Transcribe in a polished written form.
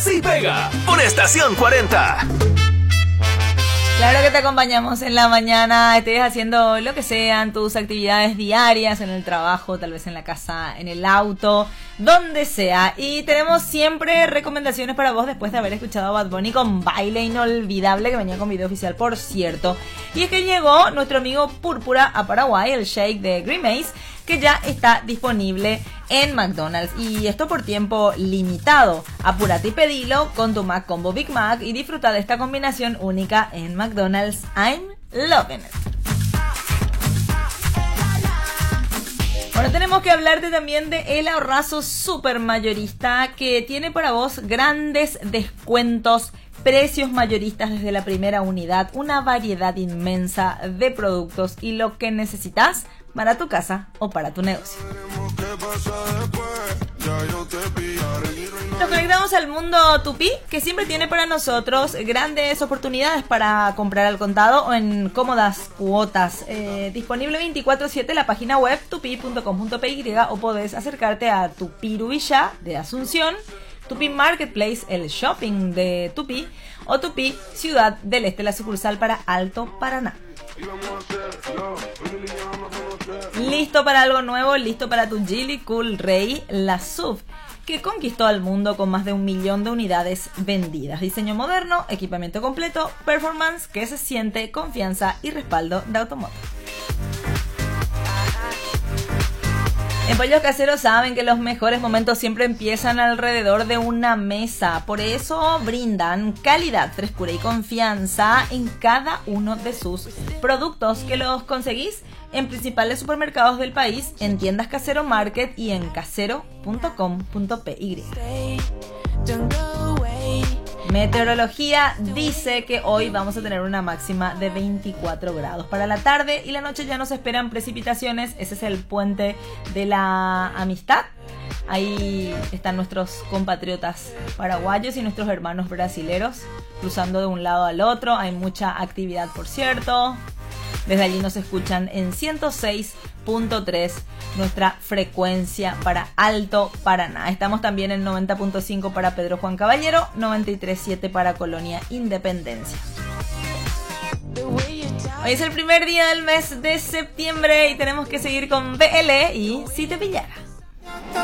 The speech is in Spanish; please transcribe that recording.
Sí pega por Estación 40. Claro que te acompañamos en la mañana, estés haciendo lo que sean tus actividades diarias, en el trabajo, tal vez en la casa, en el auto, donde sea. Y tenemos siempre recomendaciones para vos después de haber escuchado a Bad Bunny con Baile Inolvidable, que venía con video oficial, por cierto. Y es que llegó nuestro amigo Púrpura a Paraguay, el shake de Grimace, que ya está disponible en McDonald's, y esto por tiempo limitado. Apúrate y pedilo con tu Mac Combo Big Mac y disfruta de esta combinación única en McDonald's. I'm loving it. Ahora tenemos que hablarte también de El Ahorrazo Super Mayorista, que tiene para vos grandes descuentos, precios mayoristas desde la primera unidad, una variedad inmensa de productos y lo que necesitas para tu casa o para tu negocio. Nos conectamos al mundo Tupí, que siempre tiene para nosotros grandes oportunidades para comprar al contado o en cómodas cuotas. Disponible 24/7 la página web tupi.com.py, o podés acercarte a Tupiru Villa de Asunción, Tupi Marketplace, el shopping de Tupi, o Tupi Ciudad del Este, la sucursal para Alto Paraná. ¿Listo para algo nuevo? ¿Listo para tu Geely Cool Ray, la SUV, que conquistó al mundo con más de 1 millón de unidades vendidas? Diseño moderno, equipamiento completo, performance que se siente, confianza y respaldo de Automoto. En Pollos Caseros saben que los mejores momentos siempre empiezan alrededor de una mesa. Por eso brindan calidad, frescura y confianza en cada uno de sus productos, que los conseguís en principales supermercados del país, en tiendas Casero Market y en casero.com.py. Meteorología dice que hoy vamos a tener una máxima de 24 grados. Para la tarde y la noche ya nos esperan precipitaciones. Ese es el puente de la amistad. Ahí están nuestros compatriotas paraguayos y nuestros hermanos brasileros cruzando de un lado al otro. Hay mucha actividad, por cierto. Desde allí nos escuchan en 106.3, nuestra frecuencia para Alto Paraná. Estamos también en 90.5 para Pedro Juan Caballero, 93.7 para Colonia Independencia. Hoy es el primer día del mes de septiembre y tenemos que seguir con BL y Si te pillara.